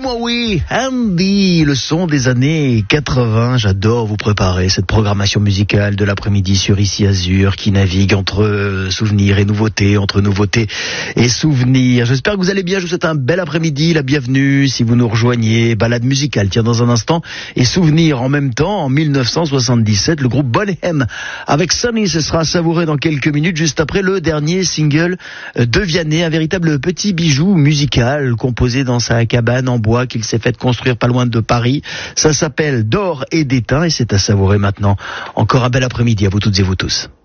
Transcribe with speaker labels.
Speaker 1: moi oui, Andy, le son des années 80. J'adore vous préparer cette programmation musicale de l'après-midi sur Ici Azur qui navigue entre souvenirs et nouveautés, entre nouveautés et souvenirs. J'espère que vous allez bien, je vous souhaite un bel après-midi, la bienvenue si vous nous rejoignez. Balade musicale, tiens, dans un instant, et souvenirs en même temps. En 1977, le groupe Bonhem avec Sunny, ce sera savouré dans quelques minutes, juste après le dernier single de Vianney, un véritable petit bijou musical composé dans sa cabane en bois qu'il s'est fait construire pas loin de Paris. Ça s'appelle D'or et d'étain et c'est à savourer maintenant. Encore un bel après-midi à vous toutes et vous tous.